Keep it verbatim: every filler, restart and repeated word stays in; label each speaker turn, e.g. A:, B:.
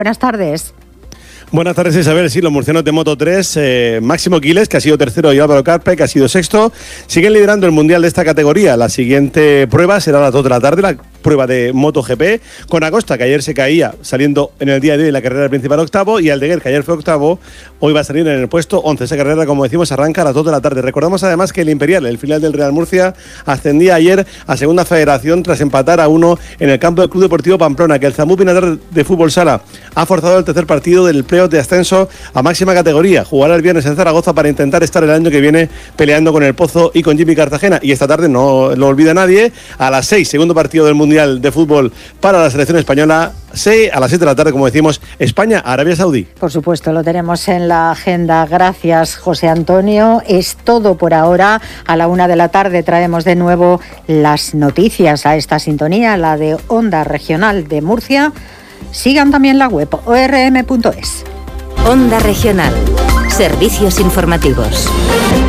A: Buenas tardes.
B: Buenas tardes, Isabel. Sí, los murcianos de Moto tres, eh, Máximo Quiles, que ha sido tercero, y Álvaro Carpe, que ha sido sexto, siguen liderando el mundial de esta categoría. La siguiente prueba será a las dos de la tarde, la prueba de MotoGP, con Acosta, que ayer se caía saliendo en el día de hoy la carrera principal octavo, y Aldeguer, que ayer fue octavo, hoy va a salir en el puesto once. Esa carrera, como decimos, arranca a las dos de la tarde. Recordamos además que el Imperial, el filial del Real Murcia, ascendía ayer a Segunda Federación tras empatar a uno en el campo del Club Deportivo Pamplona, que el Zambu Pinatar de Fútbol Sala ha forzado el tercer partido del playoff de ascenso a máxima categoría. Jugará el viernes en Zaragoza para intentar estar el año que viene peleando con el Pozo y con Jimmy Cartagena. Y esta tarde, no lo olvida nadie, a las seis, segundo partido del Mundial de Fútbol para la selección española. seis, a las siete de la tarde, como decimos, España, Arabia Saudí.
A: Por supuesto, lo tenemos en la agenda. Gracias, José Antonio. Es todo por ahora. A la una de la tarde traemos de nuevo las noticias a esta sintonía, la de Onda Regional de Murcia. Sigan también la web o r m punto es.
C: Onda Regional. Servicios informativos.